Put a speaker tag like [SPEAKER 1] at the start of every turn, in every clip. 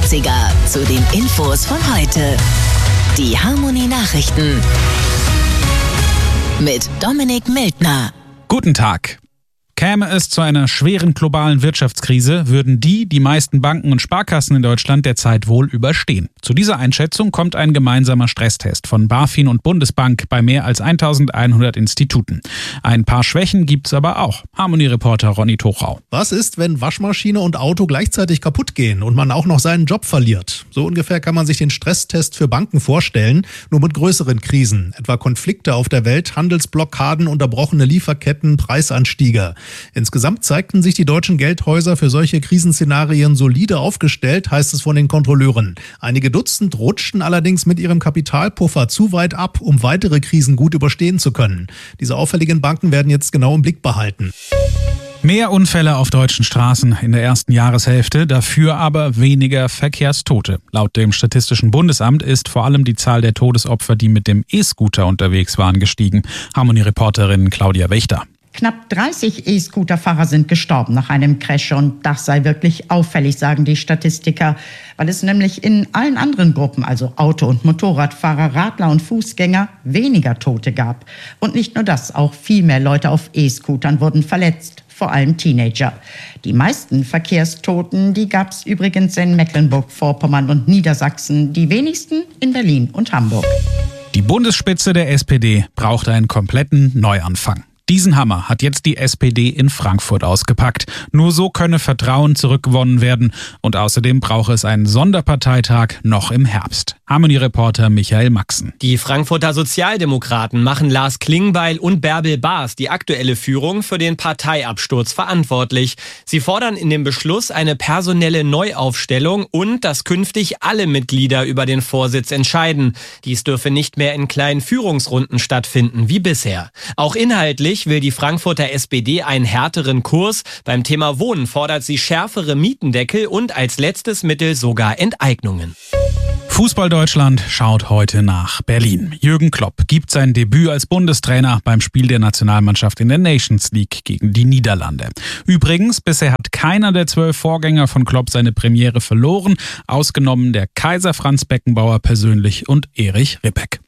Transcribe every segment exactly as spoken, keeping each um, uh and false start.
[SPEAKER 1] neunziger zu den Infos von heute. Die Harmony Nachrichten mit Dominik Mildner.
[SPEAKER 2] Guten Tag. Käme es zu einer schweren globalen Wirtschaftskrise, würden die die meisten Banken und Sparkassen in Deutschland derzeit wohl überstehen. Zu dieser Einschätzung kommt ein gemeinsamer Stresstest von BaFin und Bundesbank bei mehr als eintausendeinhundert Instituten. Ein paar Schwächen gibt's aber auch. Harmony-Reporter Ronny Tochau.
[SPEAKER 3] Was ist, wenn Waschmaschine und Auto gleichzeitig kaputt gehen und man auch noch seinen Job verliert? So ungefähr kann man sich den Stresstest für Banken vorstellen, nur mit größeren Krisen, etwa Konflikte auf der Welt, Handelsblockaden, unterbrochene Lieferketten, Preisanstiege. Insgesamt zeigten sich die deutschen Geldhäuser für solche Krisenszenarien solide aufgestellt, heißt es von den Kontrolleuren. Einige Dutzend rutschten allerdings mit ihrem Kapitalpuffer zu weit ab, um weitere Krisen gut überstehen zu können. Diese auffälligen Banken werden jetzt genau im Blick behalten.
[SPEAKER 2] Mehr Unfälle auf deutschen Straßen in der ersten Jahreshälfte, dafür aber weniger Verkehrstote. Laut dem Statistischen Bundesamt ist vor allem die Zahl der Todesopfer, die mit dem E-Scooter unterwegs waren, gestiegen. Harmony-Reporterin Claudia Wächter.
[SPEAKER 4] Knapp dreißig E-Scooter-Fahrer sind gestorben nach einem Crash und das sei wirklich auffällig, sagen die Statistiker, weil es nämlich in allen anderen Gruppen, also Auto- und Motorradfahrer, Radler und Fußgänger, weniger Tote gab. Und nicht nur das, auch viel mehr Leute auf E-Scootern wurden verletzt, vor allem Teenager. Die meisten Verkehrstoten, die gab es übrigens in Mecklenburg-Vorpommern und Niedersachsen, die wenigsten in Berlin und Hamburg.
[SPEAKER 2] Die Bundesspitze der S P D braucht einen kompletten Neuanfang. Diesen Hammer hat jetzt die S P D in Frankfurt ausgepackt. Nur so könne Vertrauen zurückgewonnen werden und außerdem brauche es einen Sonderparteitag noch im Herbst. Harmony-Reporter Michael Maxen.
[SPEAKER 5] Die Frankfurter Sozialdemokraten machen Lars Klingbeil und Bärbel Baas, die aktuelle Führung, für den Parteiabsturz verantwortlich. Sie fordern in dem Beschluss eine personelle Neuaufstellung und dass künftig alle Mitglieder über den Vorsitz entscheiden. Dies dürfe nicht mehr in kleinen Führungsrunden stattfinden wie bisher. Auch inhaltlich will die Frankfurter S P D einen härteren Kurs. Beim Thema Wohnen fordert sie schärfere Mietendeckel und als letztes Mittel sogar Enteignungen.
[SPEAKER 2] Fußball Deutschland schaut heute nach Berlin. Jürgen Klopp gibt sein Debüt als Bundestrainer beim Spiel der Nationalmannschaft in der Nations League gegen die Niederlande. Übrigens, bisher hat keiner der zwölf Vorgänger von Klopp seine Premiere verloren, ausgenommen der Kaiser Franz Beckenbauer persönlich und Erich Ribbeck.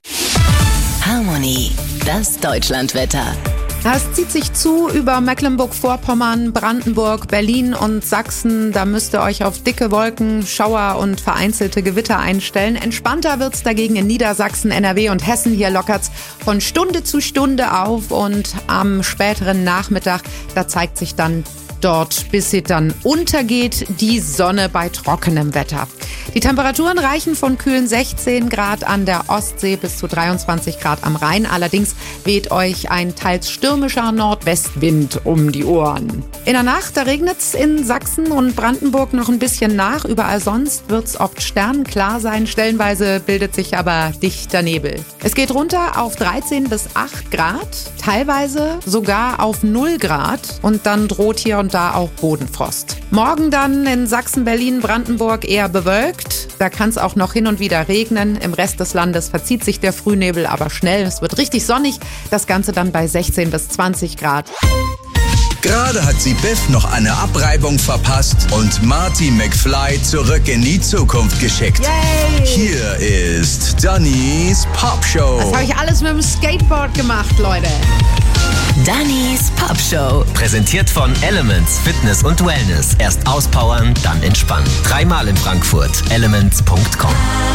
[SPEAKER 1] Harmony, das Deutschlandwetter.
[SPEAKER 6] Es zieht sich zu über Mecklenburg-Vorpommern, Brandenburg, Berlin und Sachsen. Da müsst ihr euch auf dicke Wolken, Schauer und vereinzelte Gewitter einstellen. Entspannter wird's dagegen in Niedersachsen, N R W und Hessen. Hier lockert's von Stunde zu Stunde auf und am späteren Nachmittag, da zeigt sich dann dort, bis sie dann untergeht, die Sonne bei trockenem Wetter. Die Temperaturen reichen von kühlen sechzehn Grad an der Ostsee bis zu dreiundzwanzig Grad am Rhein. Allerdings weht euch ein teils stürmischer Nordwestwind um die Ohren. In der Nacht, da regnet's in Sachsen und Brandenburg noch ein bisschen nach. Überall sonst wird's oft sternklar sein. Stellenweise bildet sich aber dichter Nebel. Es geht runter auf dreizehn bis acht Grad, teilweise sogar auf null Grad und dann droht hier und da auch Bodenfrost. Morgen dann in Sachsen, Berlin, Brandenburg eher bewölkt. Da kann es auch noch hin und wieder regnen. Im Rest des Landes verzieht sich der Frühnebel aber schnell. Es wird richtig sonnig. Das Ganze dann bei sechzehn bis zwanzig Grad.
[SPEAKER 7] Gerade hat sie Biff noch eine Abreibung verpasst und Marty McFly zurück in die Zukunft geschickt.
[SPEAKER 6] Yay!
[SPEAKER 7] Hier ist Dannys Popshow.
[SPEAKER 6] Das habe ich alles mit dem Skateboard gemacht, Leute.
[SPEAKER 1] Dannys Popshow.
[SPEAKER 8] Präsentiert von Elements Fitness und Wellness. Erst auspowern, dann entspannen. Dreimal in Frankfurt. elements punkt com.